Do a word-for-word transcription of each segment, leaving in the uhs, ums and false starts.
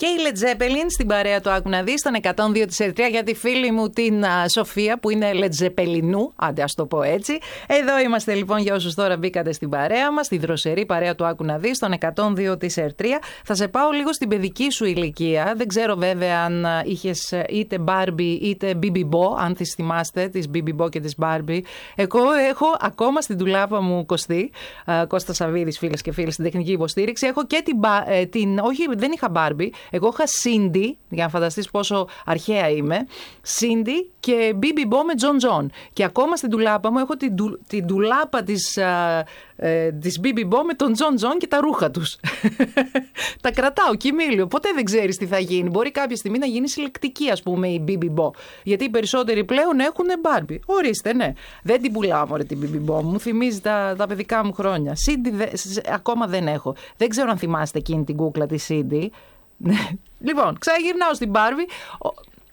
Και η Led Zeppelin στην παρέα του Άκου να δεις, στον εκατόν δύο της Ερυθρέα, για τη φίλη μου την α, Σοφία που είναι Led Zeppelinu, άντε ας το πω έτσι. Εδώ είμαστε λοιπόν για όσους τώρα μπήκατε στην παρέα μας, στη δροσερή παρέα του Άκου να δεις, στον εκατόν δύο της Ερυθρέα. Θα σε πάω λίγο στην παιδική σου ηλικία. Δεν ξέρω βέβαια αν είχες είτε Barbie είτε Bibi Bo, αν τις θυμάστε, τις Bibi Bo και τις Barbie. Εγώ έχω ακόμα στην ντουλάπα μου, Κωστή, α, Κώστα Σαββίδης, φίλες και φίλοι, στην τεχνική υποστήριξη. Έχω και την, ε, την όχι, δεν είχα Barbie. Εγώ είχα Cindy, για να φανταστείς πόσο αρχαία είμαι. Cindy και Bibi Bo με John John. Και ακόμα στην ντουλάπα μου έχω την, την ντουλάπα της, α, ε, της Bibi Bo με τον John John και τα ρούχα τους. Τα κρατάω κοιμήλιο. Ποτέ δεν ξέρεις τι θα γίνει. Μπορεί κάποια στιγμή να γίνει συλλεκτική, ας πούμε, η Bibi Bo. Γιατί οι περισσότεροι πλέον έχουν Barbie. Ορίστε, ναι. Δεν την πουλάω, μωρέ, την Bibi Bo. Μου θυμίζει τα, τα παιδικά μου χρόνια. Cindy δε, ακόμα δεν έχω. Δεν ξέρω αν θυμάστε εκείνη την κούκλα τη Cindy. Λοιπόν, ξαναγυρνάω στην Barbie.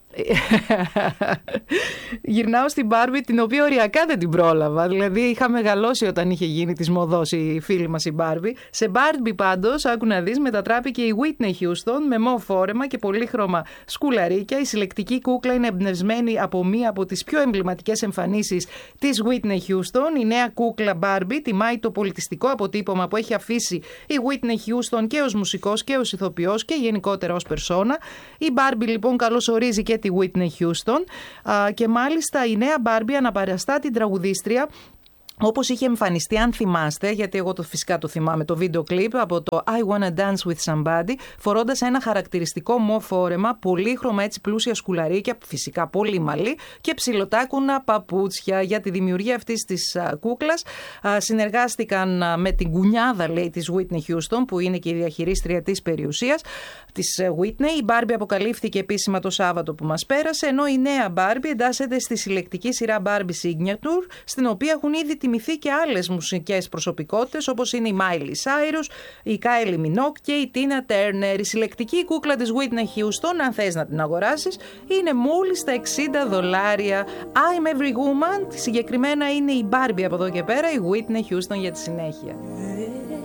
Γυρνάω στην Barbie, την οποία οριακά δεν την πρόλαβα. Δηλαδή είχα μεγαλώσει όταν είχε γίνει της μοδός η φίλη μας η Barbie. Σε Barbie πάντως, άκου να δεις, μετατράπηκε η Whitney Houston με μο φόρεμα και πολύχρωμα σκουλαρίκια. Η συλλεκτική κούκλα είναι εμπνευσμένη από μία από τις πιο εμβληματικές εμφανίσεις της Whitney Houston. Η νέα κούκλα Barbie τιμάει το πολιτιστικό αποτύπωμα που έχει αφήσει η Whitney Houston και ως μουσικός και ως ηθοποιός και γενικότερα ως περσόνα. Η Barbie λοιπόν καλωσορίζει και τη Whitney Houston και μάλιστα η νέα Barbie αναπαραστά την τραγουδίστρια όπως είχε εμφανιστεί, αν θυμάστε, γιατί εγώ το φυσικά το θυμάμαι, το βίντεο κλιπ από το I Wanna Dance With Somebody, φορώντας ένα χαρακτηριστικό μο φόρεμα, πολύχρωμα έτσι πλούσια σκουλαρίκια, φυσικά πολύ μαλλί και ψιλοτάκουνα παπούτσια. Για τη δημιουργία αυτής της α, κούκλας α, συνεργάστηκαν α, με την κουνιάδα, λέει, της Whitney Houston, που είναι και η διαχειρίστρια της περιουσίας της Whitney. Η Barbie αποκαλύφθηκε επίσημα το Σάββατο που μας πέρασε, ενώ η νέα Barbie εντάσσεται στη συλλεκτική σειρά Barbie Signature, στην οποία έχουν ήδη τιμηθεί και άλλες μουσικές προσωπικότητες όπως είναι η Miley Cyrus, η Kylie Minogue και η Tina Turner. Η συλλεκτική κούκλα της Whitney Houston, αν θες να την αγοράσεις, είναι μόλις τα εξήντα δολάρια. I'm Every Woman, συγκεκριμένα είναι η Barbie από εδώ και πέρα, η Whitney Houston για τη συνέχεια.